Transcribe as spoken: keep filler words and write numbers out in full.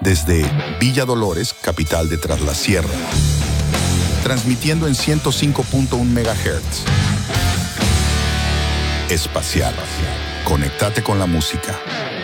desde Villa Dolores, capital de Tras la Sierra, transmitiendo en ciento cinco punto uno megahertz. Espacial. Conectate con la música.